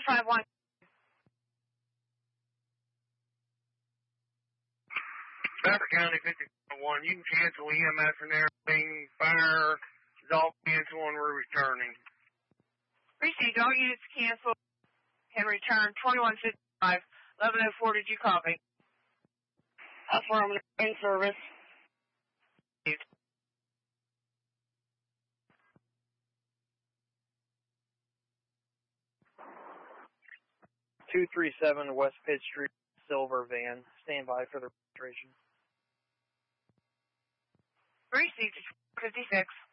251. Stafford County 51, you can cancel EMS and everything. Fire is all cancel and we're returning. Received. All units canceled and return 2155. 1104, did you copy? Affirmative. In service. Received. .237 West Pitt Street, silver van. Stand by for the registration. Received. 56.